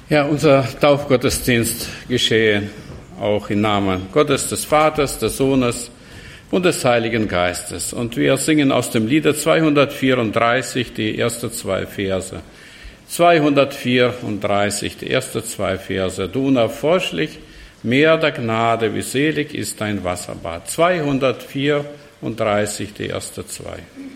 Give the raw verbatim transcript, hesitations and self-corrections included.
Ja, unser Taufgottesdienst geschehe auch im Namen Gottes, des Vaters, des Sohnes und des Heiligen Geistes. Und wir singen aus dem Lieder zweihundertvierunddreißig die ersten zwei Verse. zweihundertvierunddreißig, die ersten zwei Verse. Du unerforschlich, Meer der Gnade, wie selig ist dein Wasserbad. zweihundertvierunddreißig, die ersten zwei.